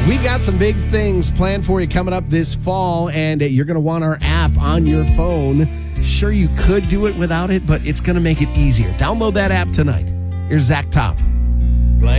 We've got some big things planned for you coming up this fall, and you're going to want our app on your phone. Sure, you could do it without it, but it's going to make it easier. Download that app tonight. Here's Zach Top.